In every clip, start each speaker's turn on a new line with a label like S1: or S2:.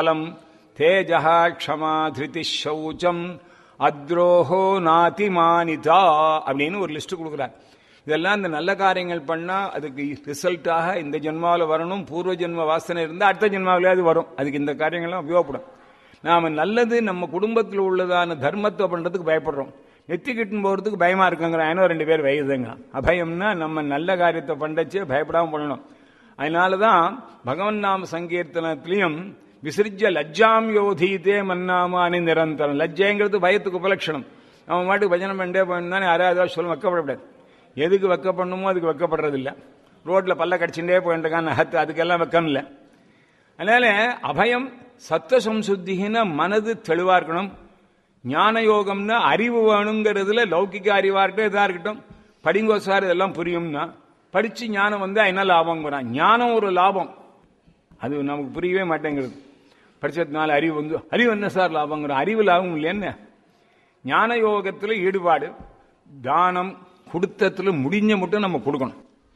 S1: தேஜஹ க்ஷமா திருதி சௌச்சம் அத்ரோஹோ நாதிமானிதா அப்படின்னு ஒரு லிஸ்ட் கொடுக்குறார். இதெல்லாம் இந்த நல்ல காரியங்கள் பண்ணா அதுக்கு ரிசல்ட்டாக இந்த ஜென்மாவில் வரணும். பூர்வ ஜென்ம வாசனை இருந்தால் அடுத்த ஜென்மாவிலேயாவது வரும். அதுக்கு இந்த காரியங்கள்லாம் உபயோகப்படும். நாம நல்லது நம்ம குடும்பத்தில் உள்ளதான தர்மத்தை பண்றதுக்கு பயப்படுறோம். நெத்தி கிட்டுன்னு போறதுக்கு பயமா இருக்குங்கிற ஏனோ 2 பேர் வயதுங்க. அபயம்னா நம்ம நல்ல காரியத்தை பண்ணச்சு பயப்படாம பண்ணணும். அதனாலதான் பகவன் நாம சங்கீர்த்தனத்திலையும் விசிறிஜ லஜ்ஜாம் யோதீதே மன்னாமானி நிரந்தரம். லஜ்ஜைங்கிறது பயத்துக்கு உபலட்சணம். அவன் மாட்டுக்கு பஜனை பண்ணே போயிருந்தானே யாராவது சொல்ல வைக்கப்படக்கூடாது. எதுக்கு வைக்கப்படணுமோ அதுக்கு வைக்கப்படுறது இல்லை. ரோட்ல பல்ல கடிச்சுட்டே போயிட்டுருக்கான் நகத்து, அதுக்கெல்லாம் வெக்கம் இல்லை. அதனால அபயம் சத்துவ சம்சுத்தின்னா மனது தெளிவா இருக்கணும். ஞான யோகம்னா அறிவு வேணுங்கிறதுல லௌகிக அறிவா இருக்கட்டும் இதா இருக்கட்டும். படிங்கோ சார் இதெல்லாம் புரியும்னா படிச்சு ஞானம் வந்து என்ன லாபம்? ஞானம் ஒரு லாபம், அது நமக்கு புரியவே மாட்டேங்கிறது. படிச்சதுனால அறிவு வந்து அறிவு என்ன சார் லாபங்கிற? அறிவு லாபம் இல்லைன்னு. ஞான யோகத்தில் ஈடுபாடு, தானம் கொடுத்தத்துல முடிஞ்ச மட்டும் நம்ம கொடுக்கணும்.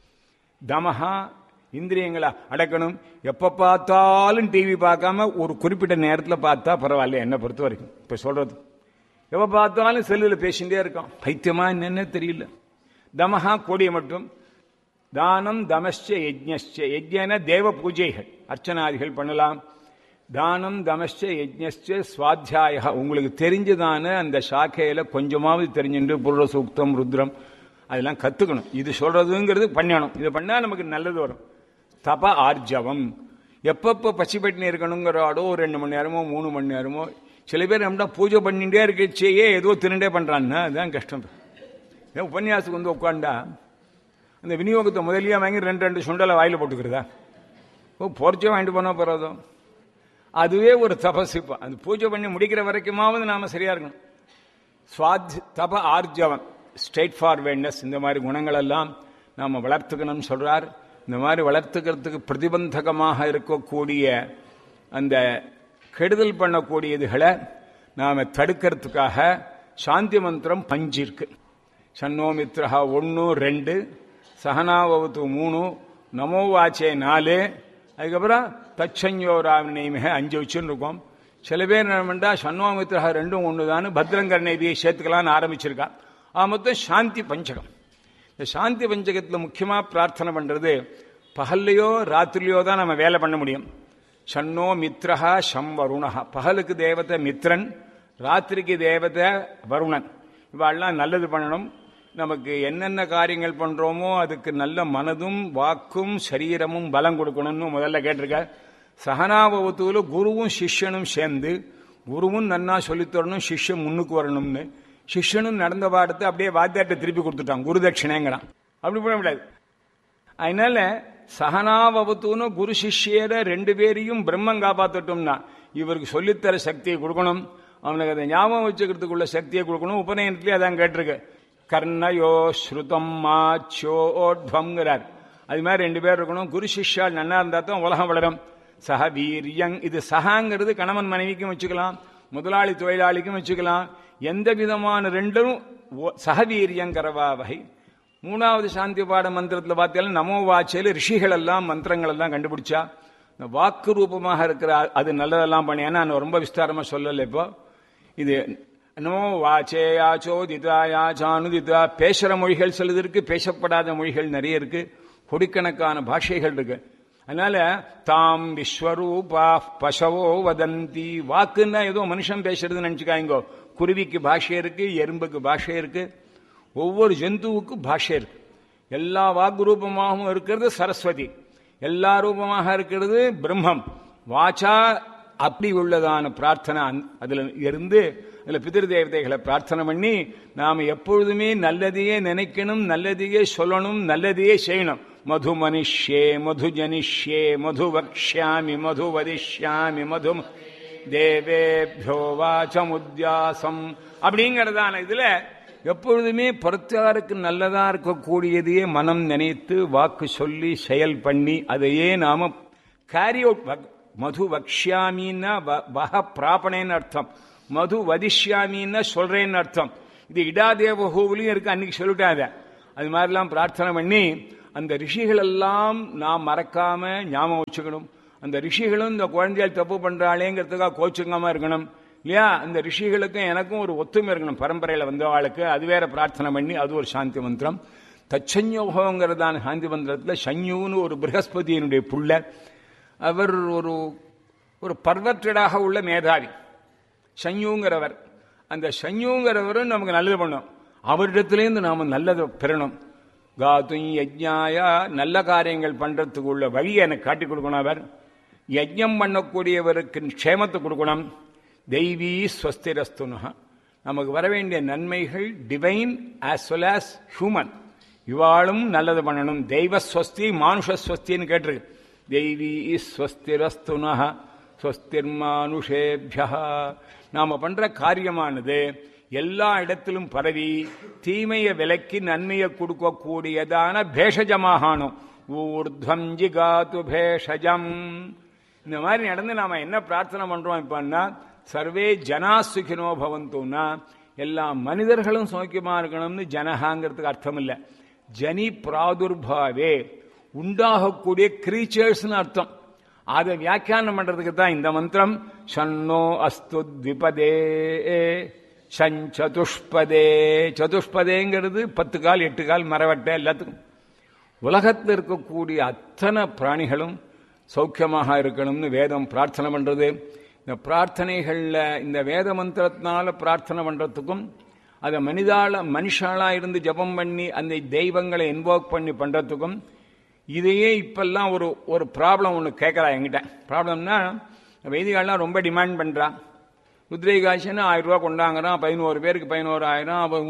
S1: தமஹா இந்திரியங்களை அடக்கணும். எப்ப பார்த்தாலும் டிவி பார்க்காம ஒரு குறிப்பிட்ட நேரத்தில் பார்த்தா பரவாயில்ல என்ன பொறுத்த வரைக்கும். இப்ப சொல்றது எப்ப பார்த்தாலும் செல்லுல பேசிட்டே இருக்கான், பைத்தியமா என்னன்னு தெரியல. தமஹா கொடிய மட்டும். தானம் தமஸ்ச யஜ்ஞஸ்ச. யஜ்ஞன தேவ பூஜைகள் அர்ச்சனாதிகள் பண்ணலாம். தானம் தமஸ்ச யஜ்ஞஸ்ச ஸ்வாத்தியாய. உங்களுக்கு தெரிஞ்சதான அந்த சாக்கையில கொஞ்சமாவது தெரிஞ்சுட்டு புருட சூக்தம் ருத்ரம் அதெல்லாம் கத்துக்கணும். இது சொல்றதுங்கிறது பண்ணணும். இது பண்ணா நமக்கு நல்லது வரும். தப ஆர்ஜவம். எப்பப்ப பசிப்பட்டினி இருக்கணுங்கிறாடோ 2 மணி நேரமோ 3 மணி நேரமோ. சில பேர் நம்மளா பூஜை பண்ணிட்டே இருக்கச்சேயே ஏதோ திருண்டே பண்றான்னா அதுதான் கஷ்டம். உபன்யாசத்துக்கு வந்து உட்காண்டா அந்த விநியோகத்தை முதலியா வாங்கி 2 சுண்டலை வாயில போட்டுக்கிறதா? பொறிச்சோ வாங்கிட்டு போனா போறதும் அதுவே ஒரு தபசிப்பா. அது பூஜை பண்ணி முடிக்கிற வரைக்குமாவது நாம சரியா இருக்கணும். தப ஆர்ஜவம், ஸ்ட்ரெயிட் ஃபார்வேர்ட்னஸ், இந்த மாதிரி குணங்கள் எல்லாம் நாம வளர்த்துக்கணும்னு சொல்றார். இந்த மாதிரி வளர்த்துக்கிறதுக்கு பிரதிபந்தகமாக இருக்கக்கூடிய அந்த கெடுதல் பண்ணக்கூடியதுகளை நாம தடுக்கிறதுக்காக சாந்தி மந்திரம் 5 இருக்கு. சன்னோ மித்ரஹா 1 2, சகனாவது 3, நமோ வாச்சே 4, அதுக்கப்புறம் தச்சஞ்சோராமினிமிக 5 வச்சுன்னு இருக்கோம். சில பேர் என்ன பண்ணா சன்னோ மித்ரஹா 2 1 தான் பத்ரங்கர்ணேபியை சேர்த்துக்கலான்னு ஆரம்பிச்சிருக்கா. மொத்தம் சாந்தி பஞ்சகம். இந்த சாந்தி பஞ்சகத்தில் முக்கியமா பிரார்த்தனை பண்றது பகல்லையோ ராத்திரிலையோ தான் நம்ம வேலை பண்ண முடியும். சன்னோ மித்ரஹா சம் வருணஹா. பகலுக்கு தேவதை மித்ரன், ராத்திரிக்கு தேவதை வருணன். இவாள்லாம் நல்லது பண்ணணும். நமக்கு என்னென்ன காரியங்கள் பண்றோமோ அதுக்கு நல்ல மனதும் வாக்கும் சரீரமும் பலம் கொடுக்கணும்னு முதல்ல கேட்டிருக்க. சகனாபவத்துல குருவும் சிஷ்யனும் சேர்ந்து குருவும் நன்னா சொல்லித்தரணும், சிஷ்யன் முன்னுக்கு வரணும்னு. சிஷ்யனும் நடந்த பாடத்தை அப்படியே வாத்தியாட்ட திருப்பி கொடுத்துட்டான், குரு தட்சிணேங்கிறான். அப்படி பண்ண முடியாது. அதனால சகனாபவத்துன்னு குரு சிஷ்யர 2 பேரையும் பிரம்மம் காப்பாற்றட்டும்னா இவருக்கு சொல்லித்தர சக்தியை கொடுக்கணும். அவனுக்கு அதை ஞாபகம் வச்சுக்கிறதுக்குள்ள சக்தியை கொடுக்கணும். உபநயனத்திலே அதான் கேட்டிருக்கு. கர்ணயோ ஸ்ருதம் மாச்சோட்வம்ங்கிறார். அது மாதிரி 2 பேர் இருக்கணும். குரு சிஷ்யால் நன்னா இருந்தா தான் உலகம் வளரும். சக வீரியங். இது சகாங்கிறது கணவன் மனைவிக்கும் வச்சுக்கலாம், முதலாளி தொழிலாளிக்கும் வச்சுக்கலாம். எந்த விதமான 2ம் சகவீரியங்கரவா வகை. 3வது சாந்தி பாட மந்திரத்தில் பார்த்தீங்கன்னா நமோ வாச்சையில் ரிஷிகள் எல்லாம் மந்திரங்கள் எல்லாம் கண்டுபிடிச்சா. இந்த வாக்கு ரூபமாக இருக்கிற அது நல்லதெல்லாம் பண்ணி. ஏன்னா நான் ரொம்ப விஸ்தாரமா சொல்லல. இப்போ இது நமோ வாச்சேயாச்சோ திதாயாச்சானுதிதா. பேசுற மொழிகள் சிலது இருக்கு, பேசப்படாத மொழிகள் நிறைய இருக்கு, கொடிக்கணக்கான பாஷைகள் இருக்கு. அதனால தாம் விஸ்வரூபா பசவோ வதந்தி. வாக்குன்னா ஏதோ மனுஷன் பேசுறதுன்னு நினைச்சுக்காங்க. குருவிக்கு பாஷை இருக்கு, எறும்புக்கு பாஷை இருக்கு, ஒவ்வொரு ஜந்துவுக்கும் பாஷை இருக்கு. எல்லா வாக்கு ரூபமாகவும் இருக்கிறது சரஸ்வதி, எல்லா ரூபமாக இருக்கிறது பிரம்மம். வாச்சா அப்படி உள்ளதான பிரார்த்தனை அதுல இருந்து அதுல பிதிரு தேவதைகளை பிரார்த்தனை பண்ணி நாம எப்பொழுதுமே நல்லதையே நினைக்கணும், நல்லதையே சொல்லணும், நல்லதையே செய்யணும். மது மனிஷ்யே மது ஜனிஷ்யே மது வக்ஷ்யாமி மது வதிஷ்யாமி மது தேவேபியோ வாசமுத்யாசம் அப்படிங்கறதான இதுல எப்பொழுதுமே பொறுத்தாருக்கு நல்லதா இருக்கக்கூடியதையே மனம் நினைத்து வாக்கு சொல்லி செயல் பண்ணி அதையே நாம கேரி அவுட். மது வக்ஷ்யாமின்னா வஹ பிராபணேன்னு அர்த்தம், மது வதிஷ்யாமின்னா சொல்றேன்னு அர்த்தம். இது இடாதேவஹோவிலையும் இருக்கு, அன்னைக்கு சொல்லிட்டாத. அது மாதிரிலாம் பிரார்த்தனை பண்ணி அந்த ரிஷிகள் எல்லாம் நாம் மறக்காம ஞாபகம் வச்சுக்கணும். அந்த ரிஷிகளும் இந்த குழந்தைகள் தப்பு பண்றாளேங்கிறதுக்காக கோச்சுங்காம இருக்கணும் இல்லையா? அந்த ரிஷிகளுக்கும் எனக்கும் ஒரு ஒத்துமை இருக்கணும், பரம்பரையில் வந்தவாளுக்கு. அது வேற பிரார்த்தனை பண்ணி அது ஒரு சாந்தி மந்திரம். தச்சன்யோகங்கிறதான சாந்தி மந்திரத்தில் சன்யூன்னு ஒரு ப்ரஹஸ்பதியினுடைய புள்ள, அவர் ஒரு ஒரு பர்வர்டடாக உள்ள மேதாவி சன்யூங்கிறவர். அந்த சன்யூங்கிறவரும் நமக்கு நல்லது பண்ணும், அவரிடத்திலேருந்து நாம் நல்லதை பெறணும். காத்தும் யஜ்ஞாயா, நல்ல காரியங்கள் பண்றதுக்கு உள்ள வழியை எனக்கு காட்டி கொடுக்கணும். அவர் யஜ்ஞம் பண்ணக்கூடியவருக்கு க்ஷேமத்தை கொடுக்கணும். தெய்வீ ஸ்வஸ்திரஸ்துனா, நமக்கு வர வேண்டிய நன்மைகள் divine as well as human, இவாளும் நல்லது பண்ணணும். தெய்வ ஸ்வஸ்தி மானுஷ ஸ்வஸ்தின்னு கேட்டிருக்கு. தெய்வீ ஸ்வஸ்திரஸ்துனா ஸ்வஸ்திர்மானுஷேபியா. நாம பண்ற காரியமானது எல்லா இடத்திலும் பரவி தீமையை விலக்கி நன்மையை கொடுக்கக்கூடியதான பேஷஜமாகணும். ஊர்த்வம் ஜிகாது பேஷஜம். இந்த மாதிரி நடந்து நாம என்ன பிரார்த்தனை பண்றோம் இப்பன்னா, சர்வே ஜனா சுகினோ பவந்துன்னா, எல்லா மனிதர்களும் சௌக்கியமா இருக்கணும்னு ஜனஹாங்கிறதுக்கு அர்த்தம் இல்லை. ஜனி பிராதுர்பாவே, உண்டாகக்கூடிய கிரீச்சர்ஸ்னு அர்த்தம். அதை வியாக்கியானம் பண்றதுக்கு தான் இந்த மந்திரம். ஷன்னோ அஸ்து த்விபதே சதுஷ்பதே. சதுஷ்பதேங்கிறது 10 கால் 8 கால் மரவட்டை எல்லாத்துக்கும். உலகத்தில் இருக்கக்கூடிய அத்தனை பிராணிகளும் சௌக்கியமாக இருக்கணும்னு வேதம் பிரார்த்தனை பண்றது. இந்த பிரார்த்தனைகள்ல இந்த வேத மந்திரத்தினால பிரார்த்தனை பண்றதுக்கும், அதை மனுஷாலா இருந்து ஜபம் பண்ணி அந்த தெய்வங்களை இன்வோக் பண்ணி பண்றதுக்கும், இதையே இப்பெல்லாம் ஒரு ப்ராப்ளம் ஒன்று கேட்கறா என்கிட்ட. ப்ராப்ளம்னா, வைதிகாலாம் ரொம்ப டிமாண்ட் பண்றா. ருத்ரேகாட்சின்னு 1000 ரூபா கொண்டாங்கிறான், 11 பேருக்கு 11,000, அப்புறம்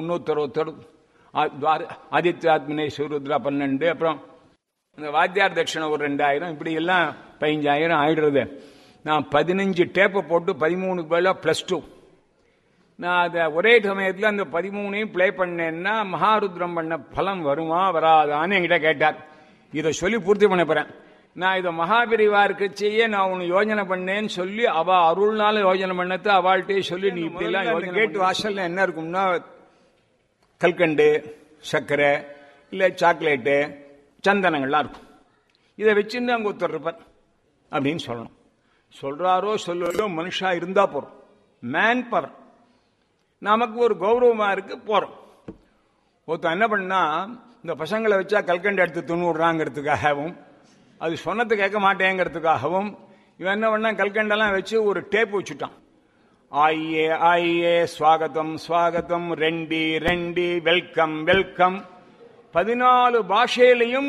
S1: 360 ஆதித்யாத்மனேஸ்வர ருத்ரா 12, அப்புறம் இந்த வாத்தியார் தட்சிணை ஒரு 2000, இப்படி எல்லாம் 15,000 ஆயிடுறது. நான் 15 டேப்பை போட்டு 13க்கு பதிலாக +2. நான் அதை ஒரே சமயத்தில் அந்த 13ஐயும் பிளே பண்ணேன்னா மகாருத்ரம் பண்ண பலம் வருமா வராதான்னு என்கிட்ட கேட்டார். இதை சொல்லி பூர்த்தி பண்ண போறேன். நான் இதை மகாபிரிவாருக்கு செய்ய நான் உன்னை யோஜனை பண்ணேன்னு சொல்லி அவ அருள்னால யோஜனை பண்ணது அவள்கிட்டே சொல்லி நீ இப்படி எல்லாம் யோஜனை. கேட்டு வாசல்ல என்ன இருக்கும்னா, கல்கண்டு, சர்க்கரை, இல்லை சாக்லேட்டு, சந்தனங்கள்லாம் இருக்கும். இதை வச்சுன்னு அங்கே ஒருத்தர் இருப்பார் அப்படின்னு சொல்லணும். சொல்றாரோ சொல்லோ மனுஷா இருந்தா போறோம், மேன் பவர். நமக்கு ஒரு கௌரவமா இருக்கு, போறோம். ஒருத்தன் என்ன பண்ணா, இந்த பசங்களை வச்சா கல்கண்டு எடுத்து துண்ணுடுறாங்கிறதுக்காகவும், அது சொன்னது கேட்க மாட்டேங்கிறதுக்காகவும் இவன் என்ன பண்ணா, கல்கண்டெல்லாம் வச்சு ஒரு டேப் வச்சுட்டான். ஆயே ஆயே, ஸ்வாகத்தம் ஸ்வாகத்தம், ரெண்டி ரெண்டி, வெல்கம் வெல்கம், 14 பாஷையிலையும்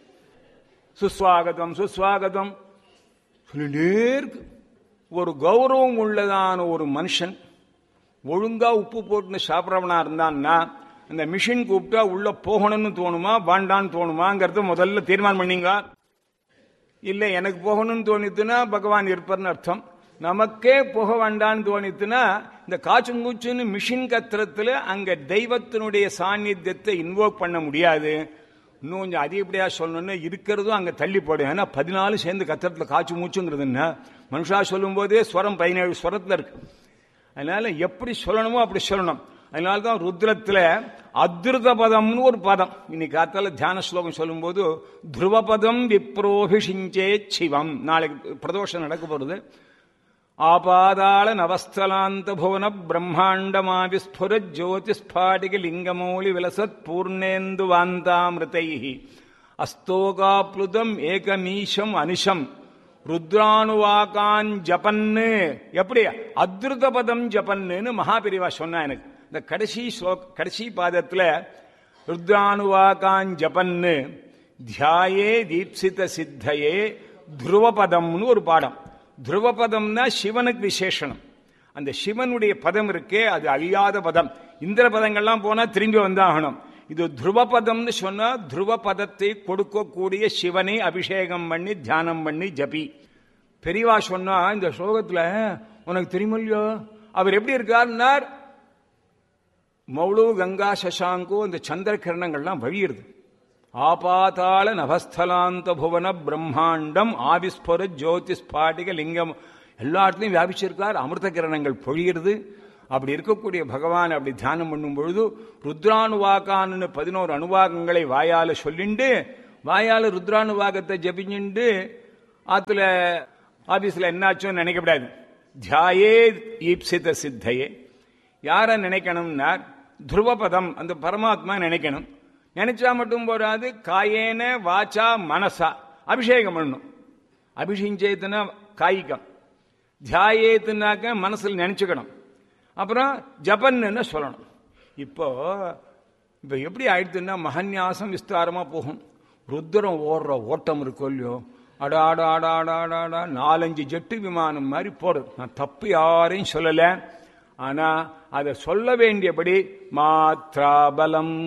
S1: சுஸ்வாகதம் சுஸ்வாகதம் சொல்லிட்டே இருக்கு. ஒரு கௌரவம் உள்ளதான ஒரு மனுஷன் ஒழுங்கா உப்பு போட்டு சாப்பிட்றவனா இருந்தான்னா, அந்த மிஷின் கூப்பிட்டா உள்ள போகணும்னு தோணுமா வேண்டான்னு தோணுமாங்கிறத முதல்ல தீர்மானம் பண்ணீங்க. இல்லை எனக்கு போகணும்னு தோணித்துனா பகவான் இருப்பார்னு அர்த்தம். நமக்கே போக வேண்டான்னு தோணித்துனா இந்த காச்சுங்கூச்சுன்னு மிஷின் கத்திரத்துல அங்க தெய்வத்தினுடைய சாநித்தியத்தை இன்வோக் பண்ண முடியாது. இன்னும் கொஞ்சம் அதிகப்படியா சொல்லணும்னு இருக்கிறதும் அங்க தள்ளி போடும். ஏன்னா 14 சேர்ந்து கத்திரத்துல காய்ச்சி மூச்சுங்கிறதுன்னா, மனுஷா சொல்லும் போதே ஸ்வரம் 17 ஸ்வரத்துல இருக்கு. அதனால எப்படி சொல்லணுமோ அப்படி சொல்லணும். அதனால்தான் ருத்ரத்துல அத்ருத பதம்னு ஒரு பதம். இன்னைக்கு காத்தால தியான ஸ்லோகம் சொல்லும் போது துருவபதம் விப்ரோபிஷிஞ்சே சிவம். நாளைக்கு பிரதோஷம் நடக்க போறது. ஆபாதாள நவஸ்தலாந்த புவன பிரம்மாண்டமா விஸ்புர ஜோதிஸ்பாடிக லிங்கமௌலி விலசத் பூர்ணேந்து வாந்தாமிருதை அஸ்தோகாப்ளுதம் ஏகமீஷம் அனிஷம் ருத்ரானுவாகான் ஜபன்னு. எப்படி அத்ருத பதம் ஜபன்னு மகாபிரிவா சொன்னா எனக்கு. இந்த கடைசி பாதத்துல ருத்ரானுவாகான் ஜபன்னு தியாயே தீப்சித சித்தையே துருவபதம்னு ஒரு பாடம். துருவபதம்னா சிவனுக்கு விசேஷனம். அந்த சிவனுடைய பதம் இருக்கே, அது அழியாத பதம். இந்திர பதங்கள்லாம் போனா திரும்பி வந்தாகணும். இது துருவபதம்னு சொன்னா துருவபதத்தை கொடுக்கக்கூடிய சிவனை அபிஷேகம் பண்ணி தியானம் பண்ணி ஜபி. பெரியவா சொன்னா இந்த ஸ்லோகத்துல உனக்கு தெரியுமில்லையோ அவர் எப்படி இருக்காருன்னார், மௌளு கங்கா சசாங்கோ அந்த சந்திர கிரணங்கள்லாம் வழியிடுது. ஆபாதாள நவஸ்தலாந்த புவன பிரம்மாண்டம் ஆவிஸ்புர ஜோதிஸ்பாடிக லிங்கம் எல்லா இடத்துலையும் வியாபிச்சிருக்கார். அமிர்த கிரணங்கள் பொழியிறது. அப்படி இருக்கக்கூடிய பகவான் அப்படி தியானம் பண்ணும் பொழுது ருத்ரானுவாகான்னு 11 அணுவாகங்களை வாயால சொல்லிண்டு, வாயால ருத்ரானுவாகத்தை ஜபிச்சுண்டு ஆத்துல ஆபீஸ்ல என்னாச்சும் நினைக்கப்படாது. தியாயே ஈப்சித சித்தையே. யார நினைக்கணும்னா துருவபதம், அந்த பரமாத்மா நினைக்கணும். நினைச்சா மட்டும் போறாது, காயேன வாச்சா மனசா அபிஷேகம் பண்ணணும். அபிஷேகத்துனா காய்கம், தியாயேத்துனாக்க மனசுல நினைச்சுக்கணும். அப்புறம் ஜபன்னு சொல்லணும். இப்போ எப்படி ஆயிடுதுன்னா மகன்யாசம் விஸ்தாரமா போகும். ருத்ரம் ஓடுற ஓட்டம் இருக்கோ இல்லையோ, அடாடாடாடாடாடா 4-5 ஜெட்டு விமானம் மாதிரி போறது. நான் தப்பு யாரையும் சொல்லல, ஆனா அதை சொல்ல வேண்டியபடி மாத்ராபலம்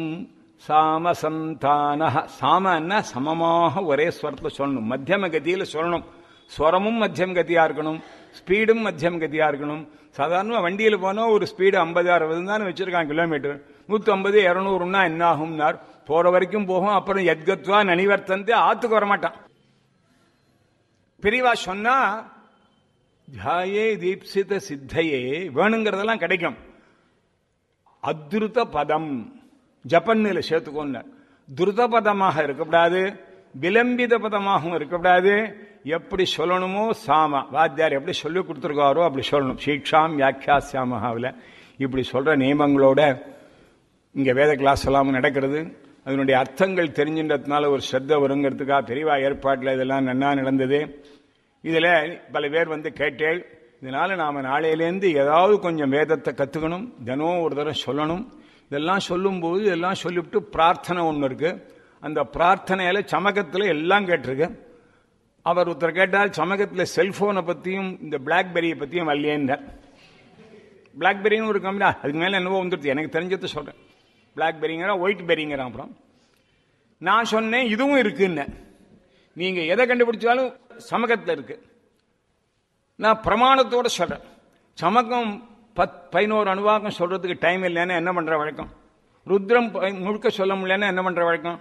S1: சாமசந்தான. சாமன்னா சமமாக ஒரே ஸ்வரத்தில் சொல்லணும், மத்தியம கதியில சொல்லணும். ஸ்வரமும் மத்தியம் கதியா இருக்கணும், ஸ்பீடும் மத்தியம் கதியா இருக்கணும். சாதாரண வண்டியில போனா ஒரு ஸ்பீடு 50-60 தான் வச்சிருக்காங்க கிலோமீட்டர். 150-200 என்ன ஆகும்னார், போற வரைக்கும் போகும். அப்புறம் எத்கத்வா நனிவர்த்தந்து ஆத்துக்கு வரமாட்டான். பெரியவா சொன்னா தியாயே தீப்சித சித்தையே வேணுங்கிறதெல்லாம் கிடைக்கும். அத்ருத பதம் ஜப்பன்னில சேர்த்துக்கோன்னார். துருத பதமாக இருக்கக்கூடாது, விளம்பித பதமாகவும் இருக்கக்கூடாது. எப்படி சொல்லணுமோ சாம வாத்தியார் எப்படி சொல்லி கொடுத்துருக்காரோ அப்படி சொல்லணும். சீக்ஷாம் வியாக்கியாசியாமஹாவில் இப்படி சொல்ற நியமங்களோட இங்க வேத கிளாஸ் எல்லாம் நடக்கிறது. அதனுடைய அர்த்தங்கள் தெரிஞ்சின்றதுனால ஒரு ஸ்ரத்த வருங்கிறதுக்காக பெரியவா ஏற்பாட்டில் இதெல்லாம் நன்னா நடந்தது. இதுல பல பேர் வந்து கேட்டேள். இதனால நாம நாளையிலேருந்து ஏதாவது கொஞ்சம் வேதத்தை கத்துக்கணும், தினம் ஒரு தடவை சொல்லணும். இதெல்லாம் சொல்லும்போது இதெல்லாம் சொல்லிவிட்டு பிரார்த்தனை ஒன்று இருக்கு. அந்த பிரார்த்தனையில சமகத்துல எல்லாம் கேட்டிருக்கு. அவர் ஒருத்தர் கேட்டால் சமகத்தில் செல்போனை பத்தியும் இந்த பிளாக்பெரியை பத்தியும் வரலையேன்னார். பிளாக்பெரின்னு ஒரு கம்பெனி, அதுக்கு மேல என்னவோ வந்துடுது, எனக்கு தெரிஞ்சது சொல்றேன். பிளாக்பெரிங்கிறான், ஒயிட் பெரிங்கிறான். அப்புறம் நான் சொன்னேன் இதுவும் இருக்குன்னு. நீங்க எதை கண்டுபிடிச்சாலும் சமகத்தில் இருக்கு. நான் பிரமாணத்தோட சொல்றேன். சமகம் 11 அணுவாக்கம் சொல்றதுக்கு டைம் இல்லைன்னா என்ன பண்ற வழக்கம்? ருத்ரம் முழுக்க சொல்ல முடியலன்னா என்ன பண்ற வழக்கம்?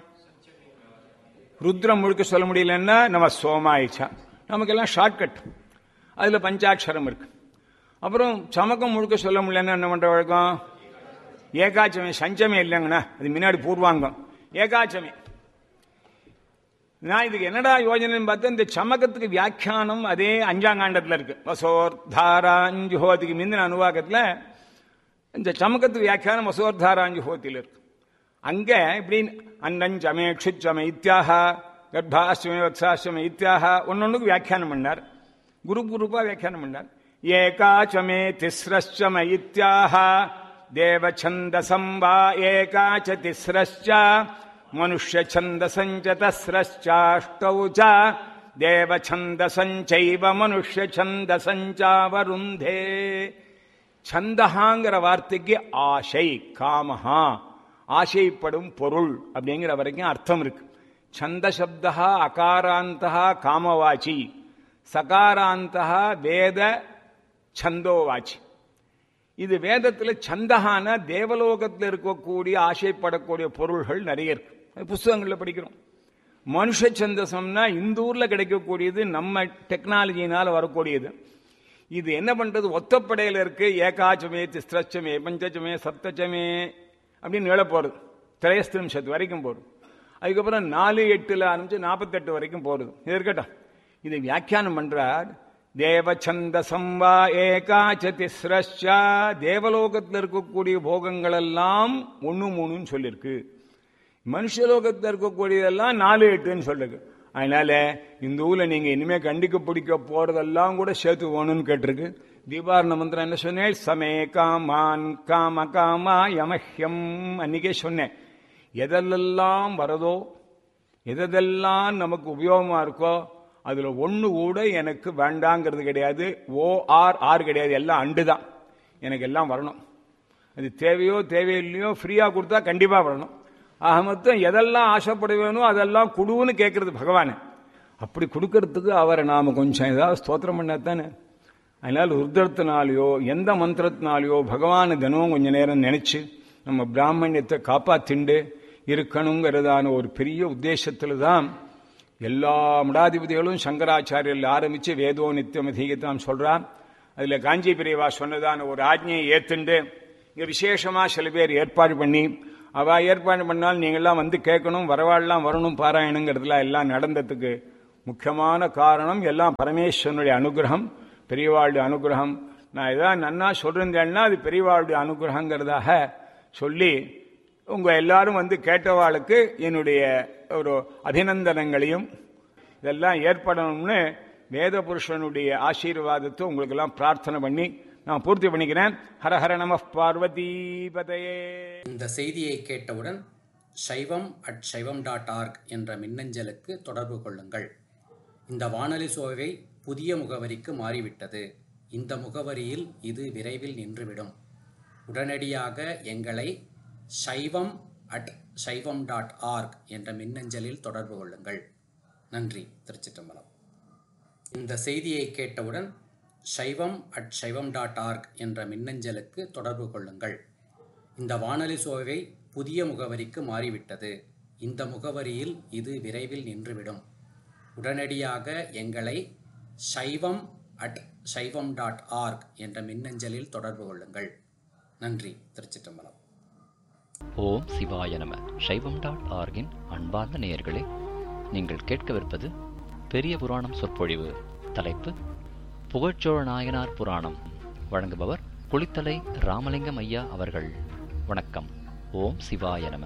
S1: ருத்ரம் முழுக்க சொல்ல முடியலன்னா நம்ம சோமாயிச்சா, நமக்கெல்லாம் ஷார்ட்கட். அதுல பஞ்சாட்சரம் இருக்கு. அப்புறம் சமகம் முழுக்க சொல்ல முடியலன்னா என்ன பண்ற வழக்கம்? ஏகாச்சமே. சஞ்சமே இல்லைங்கண்ணா, அது முன்னாடி பூர்வாங்கம். ஏகாச்சமே. நான் இதுக்கு என்னடா யோஜனைன்னு பார்த்தா, இந்த சமகத்துக்கு வியாக்கியானம் அதே 5ஆம் காண்டத்துல இருக்கு. வசோர்தாராஞ்சுஹோதிக்கு முந்தின அனுவாகத்துல இந்த சமகத்துக்கு வியாக்கியானம் வசோர்தாராஞ்சுஹோதியில் இருக்கு. அங்க இப்படி அன்னஞ்சமே க்ஷுச்சமே இத்தியாக கர்ப்பாஷ்டமே வத்சாஷ்டமே இத்தியாக ஒன்னொன்னுக்கு வியாக்கியானம் பண்ணார். குரூப்பா வியாக்கியானம் பண்ணார். ஏகாச்சமே திஸ்ரஷ்டம இத்தியாக தேவச்சந்தசம் வா ஏகாச்ச திஸ்ரஷ்ச மனுஷ்ய சந்தசஞ்ச தஸ்ரஷ்சாஷ்டௌ ச தேவச்சந்தசஞ்சைவ மனுஷ்ய சந்தசஞ்சாவருந்தே. சந்தகாங்கிற வார்த்தைக்கு ஆசை, காமஹா, ஆசைப்படும் பொருள் அப்படிங்கிற வரைக்கும் அர்த்தம் இருக்கு. சந்த சப்தா அகாராந்தா காமவாச்சி, சகாராந்தா வேத சந்தோவாச்சி. இது வேதத்துல சந்தகான தேவலோகத்தில் இருக்கக்கூடிய ஆசைப்படக்கூடிய பொருள்கள் நிறைய இருக்கு. புஸ்தகங்கள்ல படிக்கிறோம். மனுஷ சந்தசம்னா இந்த ஊர்ல கிடைக்கக்கூடியது, நம்ம டெக்னாலஜினால வரக்கூடியது. இது என்ன பண்றது? ஒத்தப்படையில இருக்கு. ஏகாச்சமே திஸ்ரச்சமே பஞ்சச்சமே சப்தச்சமே அப்படின்னு நில போறது. திரையஸ்திரம்சத்து வரைக்கும் போறது. அதுக்கப்புறம் 4-8 ஆரம்பிச்சு 48 வரைக்கும் போறது. இது இருக்கட்டும். இது வியாக்கியானம் பண்றார். தேவச்சந்தசம் வா ஏகாச்ச திஸ்ரஷ்சா, தேவலோகத்தில் இருக்கக்கூடிய போகங்கள் எல்லாம் 1-3 சொல்லிருக்கு. மனுஷலோகத்தில் இருக்கக்கூடியதெல்லாம் 4-8 சொல்லிருக்கு. அதனால இந்த ஊர்ல நீங்க இனிமே கண்டிக்க பிடிக்க போறதெல்லாம் கூட சேர்த்து போகணும்னு கேட்டிருக்கு. தீபாரண மந்திரம் என்ன சொன்னேன்? சமே காமான் காம காமா யமஹ்யம். அன்னைக்கே சொன்னேன், எதெல்லாம் வரதோ, எதெல்லாம் நமக்கு உபயோகமா இருக்கோ அதுல ஒண்ணு கூட எனக்கு வேண்டாங்கிறது கிடையாது. ஆர் கிடையாது, எல்லாம் அண்டுதான். எனக்கு எல்லாம் வரணும். அது தேவையோ தேவையில்லையோ ஃப்ரீயா கொடுத்தா கண்டிப்பா வரணும். ஆக மொத்தம் எதெல்லாம் ஆசைப்படுவேனோ அதெல்லாம் கொடுன்னு கேட்கறது பகவான். அப்படி கொடுக்கறதுக்கு அவரை நாம கொஞ்சம் ஏதாவது ஸ்தோத்திரம் பண்ணாதானே. அதனால ருத்ரத்தினாலேயோ எந்த மந்திரத்தினாலேயோ பகவானை தினமும் கொஞ்ச நேரம் நினைச்சு நம்ம பிராமணியத்தை காப்பாத்திண்டு இருக்கணுங்கிறதான ஒரு பெரிய உத்தேசத்துல தான் எல்லா மடாதிபதிகளும் சங்கராச்சாரியர்கள் ஆரம்பிச்சு வேதோ நித்தியம் அதிகத்தான் சொல்றான். அதுல காஞ்சி பெரியவா சொன்னதான ஒரு ஆஜ்ஞையை ஏத்துண்டு இங்க விசேஷமா சில பேர் ஏற்பாடு பண்ணி, அவ ஏற்பாடு பண்ணால் நீங்கள்லாம் வந்து கேட்கணும், வரவாள்லாம் வரணும் பாராயணுங்கிறதுல எல்லாம் நடந்ததுக்கு முக்கியமான காரணம் எல்லாம் பரமேஸ்வரனுடைய அனுகிரகம், பெரியவாளுடைய அனுகிரகம். நான் ஏதாவது நன்னா சொல்றேன்னா அது பெரியவாளுடைய அனுகிரகங்கிறதாக சொல்லி உங்க எல்லாரும் வந்து கேட்டவாளுக்கு என்னுடைய ஒரு அபிநந்தனங்களையும் இதெல்லாம் ஏற்படணும்னு வேத புருஷனுடைய ஆசீர்வாதத்தை உங்களுக்கு எல்லாம் பிரார்த்தனை பண்ணி நான் பூர்த்தி பண்ணிக்கிறேன். ஹரஹர நம பார்வதீபதையே.
S2: இந்த செய்தியை கேட்டவுடன் shaivam@shaivam.org என்ற மின்னஞ்சலுக்கு தொடர்பு கொள்ளுங்கள். இந்த வானொலி சோவை புதிய முகவரிக்கு மாறிவிட்டது. இந்த முகவரியில் இது விரைவில் நின்றுவிடும். உடனடியாக எங்களை shaivam@shaivam.org என்ற மின்னஞ்சலில் தொடர்பு கொள்ளுங்கள். நன்றி. திருச்சிற்றம்பலம். இந்த செய்தியை கேட்டவுடன் shaivam@shaivam.org என்ற மின்னஞ்சலுக்கு தொடர்பு கொள்ளுங்கள். இந்த வானொலி சோவை புதிய முகவரிக்கு மாறிவிட்டது. இந்த முகவரியில் இது விரைவில் நின்றுவிடும். உடனடியாக எங்களை shaivam@shaivam.org என்ற மின்னஞ்சலில் தொடர்பு கொள்ளுங்கள். நன்றி. திருச்சிற்றம்பலம்.
S3: ஓம் சிவாய நம. சைவம்.orgன் அன்பார்ந்த நேயர்களே, நீங்கள் கேட்கவிருப்பது பெரிய புராணம் சொற்பொழிவு. தலைப்பு புகழ்ச்சோழ நாயனார் புராணம். வழங்குபவர் குளித்தலை ராமலிங்கம் ஐயா அவர்கள். வணக்கம். ஓம் சிவாய நம.